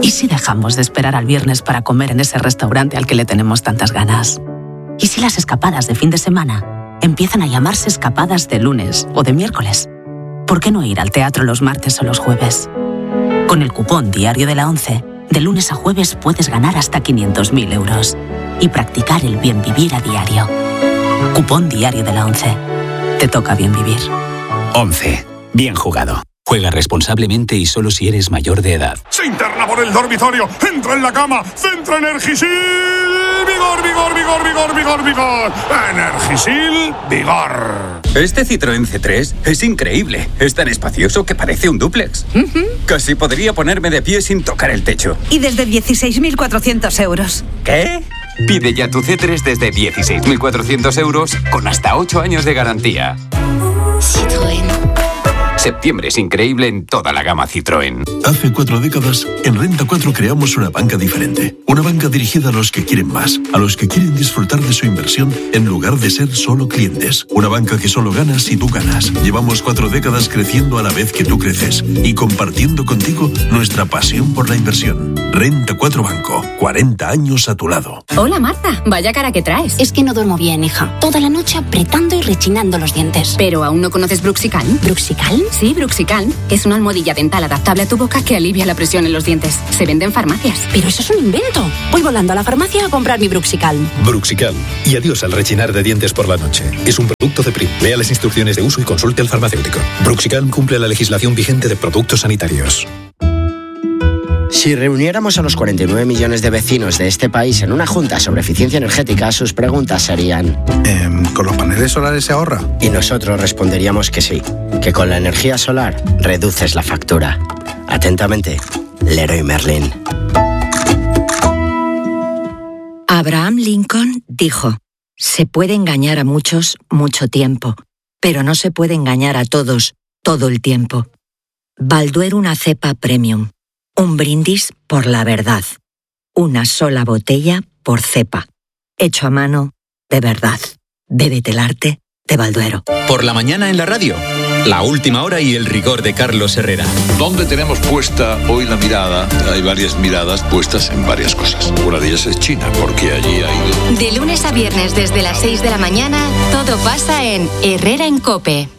¿Y si dejamos de esperar al viernes para comer en ese restaurante al que le tenemos tantas ganas? ¿Y si las escapadas de fin de semana empiezan a llamarse escapadas de lunes o de miércoles? ¿Por qué no ir al teatro los martes o los jueves? Con el cupón Diario de la ONCE, de lunes a jueves puedes ganar hasta 500.000 euros y practicar el bien vivir a diario. Cupón Diario de la ONCE. Te toca bien vivir. 11. Bien jugado. Juega responsablemente y solo si eres mayor de edad. Se interna por el dormitorio, entra en la cama, centra Energisil, vigor, vigor, vigor, vigor, vigor, vigor. Energisil, vigor. Este Citroën C3 es increíble. Es tan espacioso que parece un dúplex. Casi podría ponerme de pie sin tocar el techo. Y desde 16.400 euros. ¿Qué? Pide ya tu C3 desde 16.400 euros con hasta 8 años de garantía. Citroën. Septiembre es increíble en toda la gama Citroën. Hace 4 décadas, en Renta 4 creamos una banca diferente. Una banca dirigida a los que quieren más, a los que quieren disfrutar de su inversión en lugar de ser solo clientes. Una banca que solo gana si tú ganas. Llevamos 4 décadas creciendo a la vez que tú creces y compartiendo contigo nuestra pasión por la inversión. Renta 4 Banco, 40 años a tu lado. Hola Marta, vaya cara que traes. Es que no duermo bien, hija. Toda la noche apretando y rechinando los dientes. ¿Pero aún no conoces Bruxicalm? ¿Bruxicalm? Sí, Bruxicalm. Es una almohadilla dental adaptable a tu boca que alivia la presión en los dientes. Se vende en farmacias. Pero eso es un invento. Voy volando a la farmacia a comprar mi Bruxicalm. Bruxicalm. Y adiós al rechinar de dientes por la noche. Es un producto de PRIM. Lea las instrucciones de uso y consulte al farmacéutico. Bruxicalm cumple la legislación vigente de productos sanitarios. Si reuniéramos a los 49 millones de vecinos de este país en una junta sobre eficiencia energética, sus preguntas serían... ¿Con los paneles solares se ahorra? Y nosotros responderíamos que sí, que con la energía solar reduces la factura. Atentamente, Leroy Merlin. Abraham Lincoln dijo: se puede engañar a muchos mucho tiempo, pero no se puede engañar a todos todo el tiempo. Balduero, una cepa premium. Un brindis por la verdad. Una sola botella por cepa. Hecho a mano, de verdad. Bébete el arte de Balduero. Por la mañana en la radio. La última hora y el rigor de Carlos Herrera. ¿Dónde tenemos puesta hoy la mirada? Hay varias miradas puestas en varias cosas. Una de ellas es China, porque allí hay... De lunes a viernes desde las 6 de la mañana, todo pasa en Herrera en COPE.